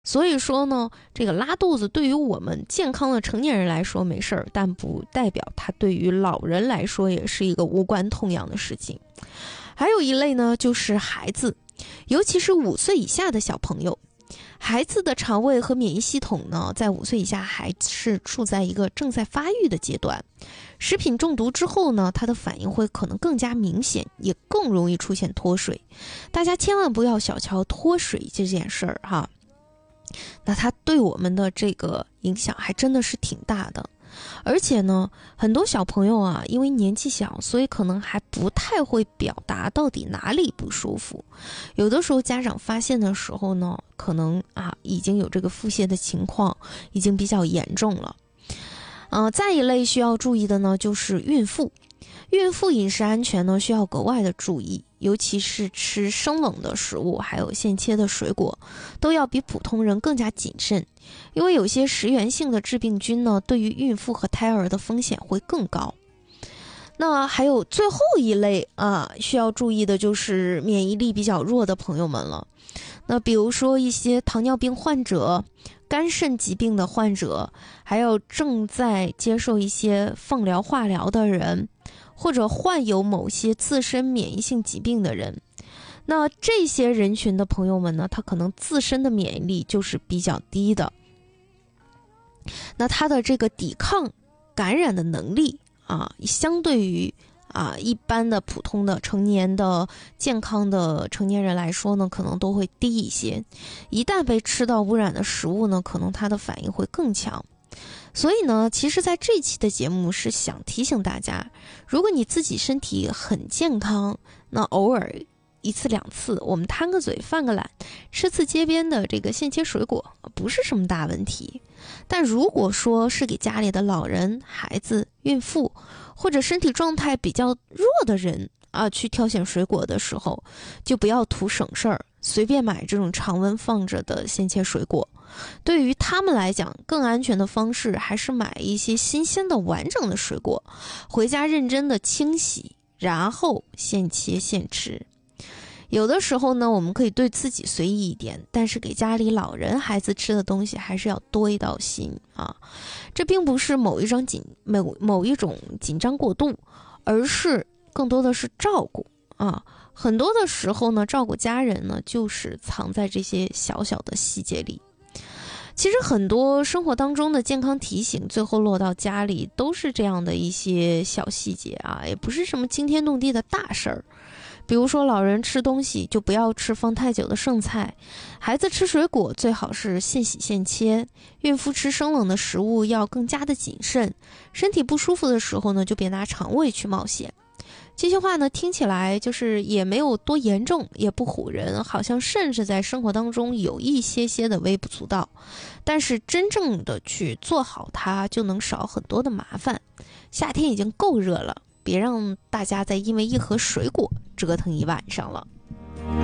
所以说呢，这个拉肚子对于我们健康的成年人来说没事儿，但不代表它对于老人来说也是一个无关痛痒的事情。还有一类呢，就是孩子，尤其是5岁以下的小朋友。孩子的肠胃和免疫系统呢，在5岁以下还是处在一个正在发育的阶段。食品中毒之后呢，它的反应会可能更加明显，也更容易出现脱水。大家千万不要小瞧脱水这件事儿哈。那它对我们的这个影响还真的是挺大的。而且呢，很多小朋友啊，因为年纪小，所以可能还不太会表达到底哪里不舒服。有的时候家长发现的时候呢，可能已经有这个腹泻的情况，已经比较严重了。再一类需要注意的呢，就是孕妇。孕妇饮食安全呢，需要格外的注意，尤其是吃生冷的食物，还有现切的水果，都要比普通人更加谨慎。因为有些食源性的致病菌呢，对于孕妇和胎儿的风险会更高。那还有最后一类需要注意的就是免疫力比较弱的朋友们了。那比如说一些糖尿病患者、肝肾疾病的患者，还有正在接受一些放疗、化疗的人，或者患有某些自身免疫性疾病的人。那这些人群的朋友们呢，他可能自身的免疫力就是比较低的，那他的这个抵抗感染的能力相对于一般的普通的成年的健康的成年人来说呢，可能都会低一些。一旦被吃到污染的食物呢，可能它的反应会更强。所以呢，其实在这期的节目是想提醒大家，如果你自己身体很健康，那偶尔1次2次我们贪个嘴犯个懒，吃次街边的这个现切水果不是什么大问题。但如果说是给家里的老人、孩子、孕妇或者身体状态比较弱的人去挑选水果的时候，就不要图省事儿，随便买这种常温放着的现切水果。对于他们来讲，更安全的方式还是买一些新鲜的完整的水果，回家认真的清洗，然后现切现吃。有的时候呢，我们可以对自己随意一点，但是给家里老人、孩子吃的东西还是要多一道心这并不是某一种紧张过度，而是更多的是照顾很多的时候呢，照顾家人呢，就是藏在这些小小的细节里。其实很多生活当中的健康提醒，最后落到家里都是这样的一些小细节也不是什么惊天动地的大事儿。比如说老人吃东西就不要吃放太久的剩菜，孩子吃水果最好是现洗现切，孕妇吃生冷的食物要更加的谨慎，身体不舒服的时候呢，就别拿肠胃去冒险。这些话呢，听起来就是也没有多严重，也不唬人，好像甚至在生活当中有一些的微不足道，但是真正的去做好它，就能少很多的麻烦。夏天已经够热了，别让大家再因为一盒水果折腾一晚上了。